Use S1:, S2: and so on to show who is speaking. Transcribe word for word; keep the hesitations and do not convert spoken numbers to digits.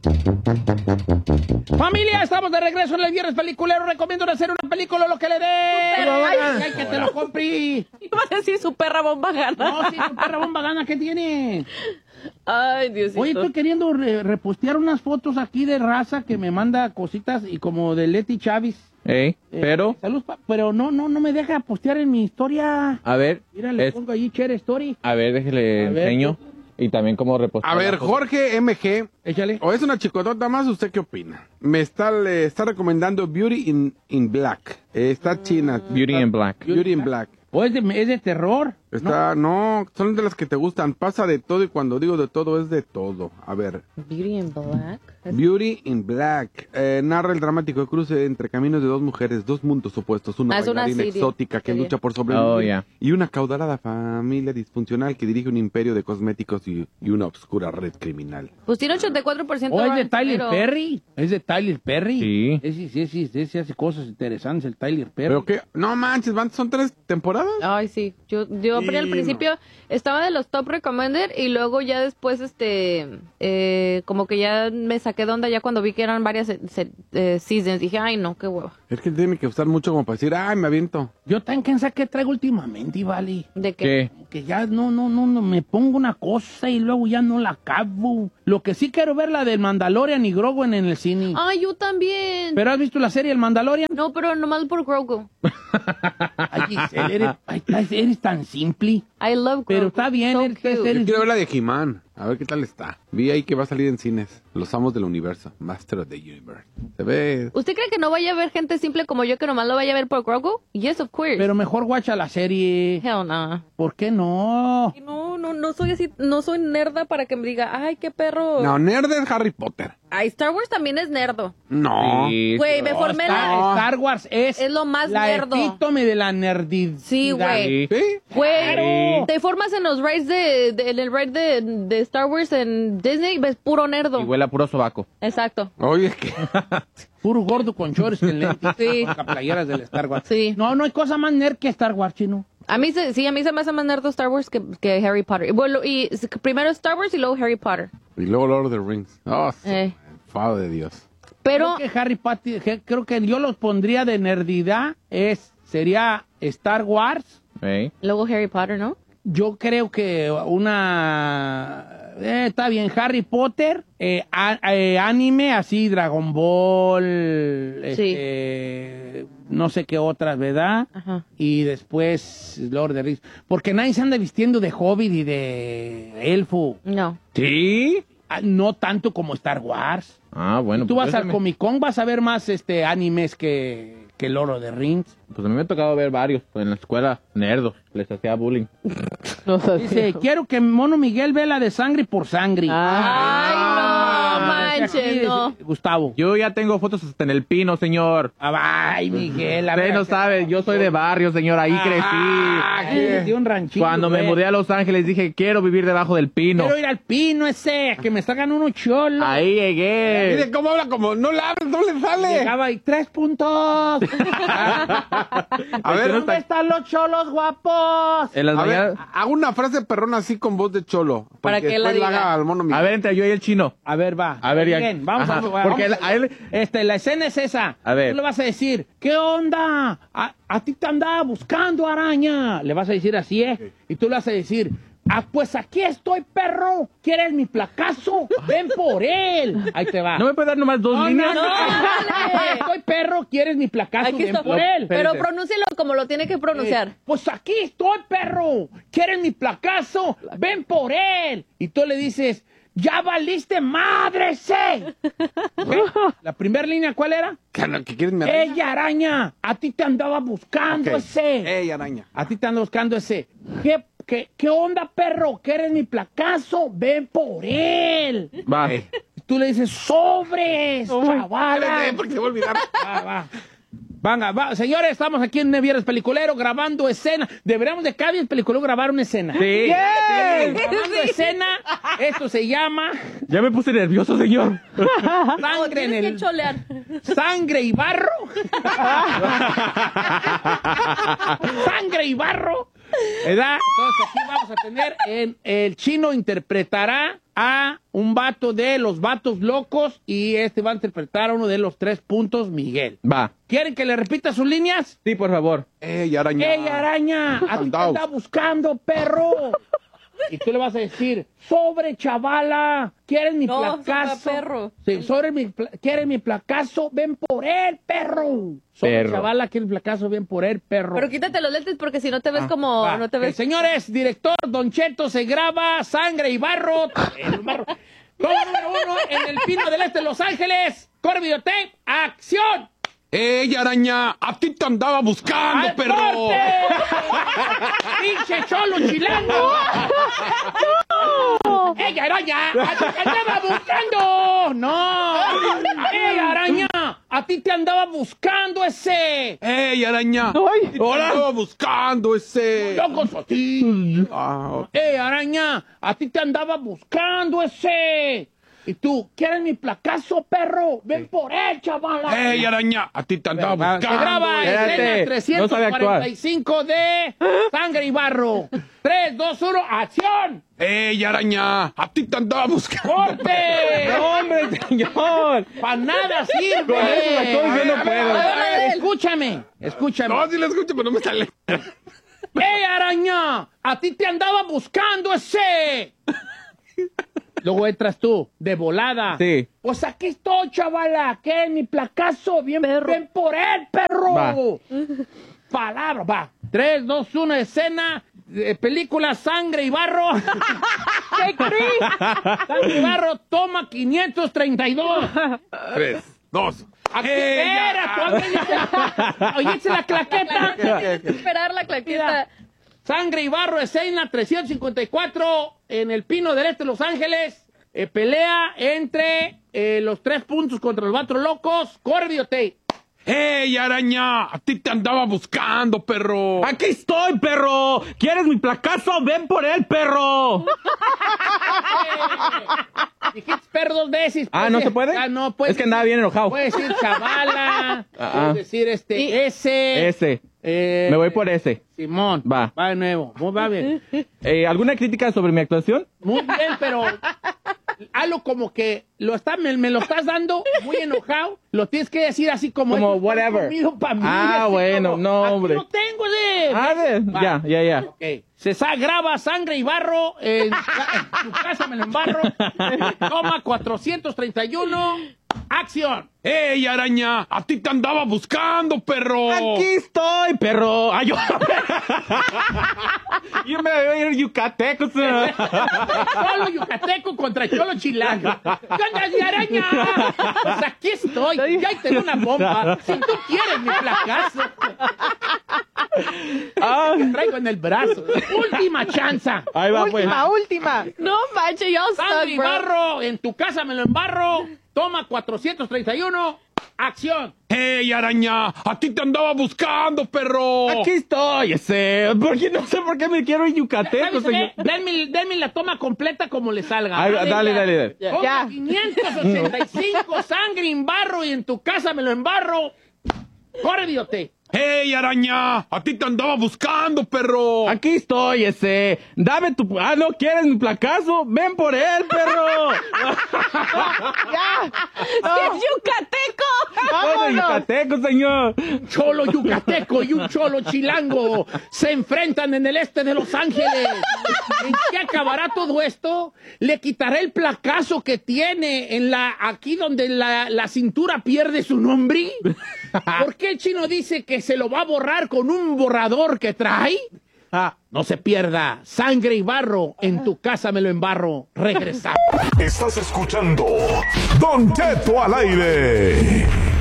S1: Familia, estamos de regreso en el Viernes Peliculero. Recomiendo hacer una película, lo que le dé. Ay, ay, que te lo compre.
S2: Iba a decir su perra bomba gana.
S1: No, sí, su perra bomba gana, ¿qué tiene?
S2: Ay, Diosito.
S1: Oye, estoy queriendo re repostear unas fotos aquí de raza que me manda cositas y como de Leti Chávez.
S3: ¿Eh? Pero...
S1: Eh, salud, pa pero no, no, no me deja postear en mi historia.
S3: A ver...
S1: Mira, le
S3: es...
S1: pongo ahí Share Story.
S3: A ver, déjele
S1: A ver,
S3: enseño. Y también como repostar.
S4: A ver, Jorge M G.
S1: Échale.
S4: ¿O es una chicotota más? ¿Usted qué opina? Me está, le está recomendando Beauty in, in Black. Eh, está china.
S3: Beauty
S4: está,
S3: in Black.
S4: Beauty in Black.
S1: ¿O es de, es de terror?
S4: Está, no. no, son de las que te gustan. Pasa de todo y cuando digo de todo es de todo. A ver.
S2: Beauty in Black.
S4: Beauty in Black. Eh, narra el dramático cruce entre caminos de dos mujeres, dos mundos opuestos. Una
S2: Ah, es una
S4: bailarina
S2: serie.
S4: exótica que
S2: Serie.
S4: lucha por sobrevivir.
S3: Oh, yeah.
S4: Y una caudalada familia disfuncional que dirige un imperio de cosméticos y, y una obscura red criminal.
S2: Pues tiene ochenta y cuatro por ciento.
S1: ¿O es de
S2: Rotten
S1: Tyler
S2: Tomatoes.
S1: Perry? ¿Es de Tyler Perry?
S3: Sí.
S1: Ese sí, sí, sí, sí hace cosas interesantes el Tyler Perry.
S4: ¿Pero qué? No manches, van, son tres temporadas.
S2: Ay, sí. Yo, yo
S4: Sí,
S2: al principio
S4: no.
S2: estaba de los top recommended y luego ya después, este, eh, como que ya me saqué de onda ya cuando vi que eran varias eh, se- eh, seasons. Dije, ay, no, qué hueva.
S4: Es que tiene que usar mucho como para decir, ay, me aviento.
S1: Yo tan cansada que traigo últimamente, vale.
S2: ¿De qué?
S3: ¿Qué?
S1: Que ya no, no, no, no, me pongo una cosa y luego ya no la acabo. Lo que sí quiero ver la del Mandalorian y Grogu en el cine.
S2: Ay, yo también.
S1: ¿Pero has visto la serie El Mandalorian?
S2: No, pero nomás por Grogu.
S1: Ay, Giselle, eres, ay, eres tan simple.
S2: I love Grogu.
S1: Pero está bien,
S2: So
S1: eres-
S2: cute.
S1: eres-
S4: Yo quiero ver la de He-Man. A ver qué tal está. Vi ahí que va a salir en cines. Los amos del universo. Master of the Universe. Se ve...
S2: ¿Usted cree que no vaya a haber gente simple como yo que nomás lo vaya a ver por Grogu? Yes, of course.
S1: Pero mejor guacha la serie.
S2: Hell no.
S1: ¿Por qué no?
S2: No, no, no soy así, no soy nerda para que me diga, ay, qué perro.
S4: No, nerd es Harry Potter.
S2: Ay, Star Wars también es nerdo.
S4: No.
S3: Sí,
S2: Güey, me
S1: No,
S2: formé
S1: Star,
S2: la...
S1: Star Wars es,
S2: Es lo más
S1: la
S2: nerdo.
S1: epítome de la nerdidad.
S2: Sí, güey.
S3: sí.
S4: ¿Sí?
S2: Güey,
S1: Claro.
S2: te formas en los rides de, de- en el ride de, de Star Wars en Disney, ves puro nerdo.
S3: Y huele a puro sobaco.
S2: Exacto.
S4: Oye, que...
S1: Puro gordo con shorts y lentes.
S2: Sí.
S1: Con playeras del Star Wars.
S2: Sí.
S1: No, no hay cosa más nerd que Star Wars, chino.
S2: A mí se, sí, a mí se me hace más nerdo Star Wars que, que Harry Potter. Bueno, y s- primero Star Wars y luego Harry Potter.
S4: Y luego Lord of the Rings. Oh, sí.
S2: Eh.
S4: Fado de Dios.
S2: Pero,
S1: Creo que Harry Potter, que- creo que yo los pondría de nerdidad, es, sería Star Wars.
S3: ¿Eh?
S2: luego Harry Potter, ¿no?
S1: Yo creo que una... eh, está bien, Harry Potter, eh, a- eh, anime, así, Dragon Ball, este, no sé qué otras, ¿verdad?
S2: Ajá.
S1: Y después Lord of the Rings. Porque nadie se anda vistiendo de hobbit y de elfo.
S2: No.
S3: ¿Sí?
S1: Ah, no tanto como Star Wars.
S3: Ah, bueno.
S1: Tú
S3: pues
S1: vas al
S3: déjame-
S1: Comic Con, vas a ver más este animes que, que Lord of the Rings.
S3: Pues a mí me ha tocado ver varios. Pues en la escuela, nerdos. Les hacía bullying.
S1: Dice, quiero que Mono Miguel vea la de Sangre por Sangre.
S2: Ay, no manches,
S1: Aquí,
S2: no.
S1: Gustavo.
S3: Yo ya tengo fotos hasta en el pino, señor.
S1: Ay, Miguel. a
S3: Usted
S1: ver,
S3: no
S1: acá.
S3: sabe, yo soy de barrio, señor. Ahí
S1: Ah,
S3: crecí.
S1: que de un ranchito.
S3: Cuando me
S1: güey.
S3: mudé a Los Ángeles dije, quiero vivir debajo del pino.
S1: Quiero ir al pino ese, que me sacan unos cholos.
S3: Ahí llegué.
S4: Mire cómo habla, como no le habla, no le sale.
S1: Llegaba y tres puntos.
S4: A ver,
S1: ¿Dónde están los cholos guapos?
S3: En las
S4: a ver,
S3: mañanas-
S4: hago una frase perrona así con voz de cholo.
S2: Para
S4: porque
S2: que él la
S4: después
S2: diga.
S4: haga al mono
S3: A
S4: Miguel.
S3: ver, entre yo y el chino.
S1: A ver, va.
S3: A ver, ya.
S1: Bien, vamos
S3: Ajá,
S1: a vamos
S3: porque él-
S1: a-
S3: a él-
S1: Este, la escena es esa.
S3: A ver.
S1: Tú le vas a decir, ¿qué onda? A, a ti te andaba buscando, araña. Le vas a decir así, ¿eh? Y tú le vas a decir, ah, pues aquí estoy, perro. ¿Quieres mi placazo? Ven por él. Ahí te va.
S3: ¿No me puede dar nomás dos
S1: No,
S3: líneas?
S1: no, no. Aquí estoy, perro. ¿Quieres mi placazo?
S2: Aquí
S1: Ven
S2: está.
S1: por él.
S2: Pero
S3: Espérate.
S2: pronúncialo como lo tiene que pronunciar.
S1: Eh, pues aquí estoy, perro. ¿Quieres mi placazo? Ven por él. Y tú le dices, ¡ya valiste madre, sé! ¿Ok? La primera línea, ¿cuál era?
S4: ¿Qué, no, ¿qué quieres mi araña?
S1: ¡Ey, araña! A ti te andaba buscando
S4: Ok.
S1: ese.
S4: Ey, araña.
S1: A ti te anda buscando ese. ¿Qué, qué, qué onda, perro? ¿Quieres mi placazo? Ven por él.
S3: Va.
S1: Y tú le dices, sobres, chavala.
S4: Espérate, porque se va a olvidar.
S1: Va, va. Venga, va. Señores, estamos aquí en Viernes Peliculero grabando escena. Deberíamos de cada Viernes Peliculero grabar una escena.
S3: Sí.
S1: Sí, grabando escena. Esto se llama
S3: Ya me puse nervioso, señor.
S1: Sangre en
S2: Tienes que
S1: el...
S2: cholear.
S1: Sangre y barro. Sangre y barro ¿Verdad? Entonces aquí vamos a tener, en, el chino interpretará a un vato de los vatos locos y este va a interpretar a uno de los tres puntos, Miguel.
S3: Va.
S1: ¿Quieren que le repita sus líneas?
S3: Sí, por favor.
S4: ¡Ey, araña!
S1: ¡Ey, araña! ¡A ti te anda buscando, perro! Y tú le vas a decir, sobre chavala, ¿quieres mi
S2: No,
S1: placazo?
S2: sobre perro.
S1: Sí, sobre mi, pla- ¿quieres mi placazo? Ven por él, perro. Sobre
S3: Perro.
S1: chavala, ¿quieres mi placazo? Ven por él, perro.
S2: Pero quítate los lentes porque si no te ves
S1: Ah,
S2: como...
S1: va.
S2: No te
S1: Eh,
S2: ves...
S1: señores, director Don Cheto se graba Sangre y Barro. El barro. Toma número uno en el Pino del Este de Los Ángeles. Corre videotape. ¡Acción!
S4: ¡Ey, araña! ¡A ti te andaba buscando,
S1: ¡Al
S4: perro!
S1: corte! ¡Pinche cholo chilango! ¡Ey, araña! ¡A ti te andaba buscando! ¡No! ¡Ey, araña! ¡A ti te andaba buscando ese!
S4: ¡Ey, araña!
S3: Ay,
S4: ¡Te andaba buscando ese!
S1: ¡Locos a ti!
S4: Ah, ok.
S1: ¡Ey, araña! ¡A ti te andaba buscando ese! Y tú, ¿quieres mi placazo, perro? Ven por él, chavala.
S4: ¡Ey, araña! ¡A ti te andaba
S3: Va,
S4: buscando!
S1: Se graba
S3: Espérate,
S1: escena
S3: no sabe actuar.
S1: trescientos cuarenta y cinco de Sangre y Barro. tres, dos, uno, ¡acción!
S4: ¡Ey, araña! ¡A ti te andaba buscando!
S1: ¡Corte!
S3: ¡No, hombre, señor!
S1: ¡Para nada sirve!
S3: Con eso la cosa yo no
S1: A ver,
S3: puedo.
S1: a ver, a ver, Escúchame, escúchame.
S4: No, sí la escucho, pero no me sale.
S1: ¡Ey, araña! ¡A ti te andaba buscando ese! Luego entras tú, de volada.
S3: Sí.
S1: Pues aquí estoy, chavala. ¿Qué es mi placazo? Bien, ven por él, perro.
S3: Va.
S1: Palabra, va. Tres, dos, uno, escena. eh, película Sangre y Barro. ¿Qué crees? Sangre y Barro, toma quinientos treinta y dos.
S4: Tres, dos.
S1: Aquí,
S4: ¡Ey,
S1: espera, tú
S4: ya!
S1: oíste la claqueta.
S2: Tienes que esperar la claqueta.
S1: Sangre y Barro, escena trescientos cincuenta y cuatro en el Pino del Este de Los Ángeles. Eh, pelea entre eh, los tres puntos contra los vatos locos. Corre videotape.
S4: ¡Ey, araña! ¡A ti te andaba buscando, perro!
S3: ¡Aquí estoy, perro! ¿Quieres mi placazo? ¡Ven por él, perro!
S1: Dijiste perro dos veces.
S3: Ah, ¿no se puede?
S1: Ah, no, puedes
S3: Es que andaba bien enojado.
S1: Puedes decir chavala.
S3: Ah,
S1: puedes
S3: ah.
S1: decir este,
S2: Y-
S1: ese.
S3: Ese.
S1: eh,
S3: Me voy por ese.
S1: Simón.
S3: Va.
S1: Va de nuevo. Muy va bien.
S3: Eh, ¿Alguna crítica sobre mi actuación?
S1: Muy bien, pero hazlo como que lo está, me, me lo estás dando muy enojado. Lo tienes que decir así como...
S3: Como
S1: "Esto está
S3: whatever".
S1: comido pa' mí",
S3: Ah,
S1: así
S3: bueno,
S1: como,
S3: no,
S1: "Aquí
S3: hombre.
S1: lo tengo de...
S3: Ah, de-
S1: Va.
S3: ya, ya, ya.
S1: Ok. Se sa graba Sangre y Barro en, ca- en tu casa, me lo embarro. Toma cuatrocientos treinta y uno. ¡Acción!
S4: ¡Ey, araña! ¡A ti te andaba buscando, perro!
S3: ¡Aquí estoy, perro! ¡Ay, yo! yo me voy a ir yucateco.
S1: Cholo yucateco contra cholo chilango. ¿Qué onda, de araña? Pues aquí estoy. Ya tengo una bomba. Si tú quieres mi placazo.
S3: Ah,
S1: Te traigo en el brazo. Última chanza.
S3: ahí va, pues.
S5: Última, última.
S2: No manches, y'all
S1: Sangre
S2: stuck,
S1: y
S2: bro.
S1: Barro. En tu casa me lo embarro. Toma cuatrocientos treinta y uno. Acción.
S4: ¡Ey, araña! ¡A ti te andaba buscando, perro!
S3: Aquí estoy, ese. Porque no sé por qué me quiero ir yucateco,
S1: ¿Sabes qué?
S3: señor.
S1: Denme, denme la toma completa como le salga.
S3: Ay, dale, dale, dale.
S1: Toma
S5: Ya.
S1: quinientos ochenta y cinco Sangre en Barro y en tu casa me lo embarro. Corre, videotape.
S4: ¡Ey, araña! ¡A ti te andaba buscando, perro!
S3: Aquí estoy, ese. Dame tu... Ah, ¿no quieres mi placazo? Ven por él, perro.
S5: Ya.
S2: ¡Es yucateco!
S3: Soy de
S5: Vámonos.
S3: yucateco, señor.
S1: Cholo yucateco y un cholo chilango se enfrentan en el este de Los Ángeles. ¿En qué acabará todo esto? Le quitaré el placazo que tiene en la aquí donde la, la cintura pierde su nombre. ¿Por qué el chino dice que se lo va a borrar con un borrador que trae?
S3: Ah.
S1: No se pierda Sangre y Barro, en tu casa me lo embarro. Regresamos.
S6: Estás escuchando Don Cheto al aire.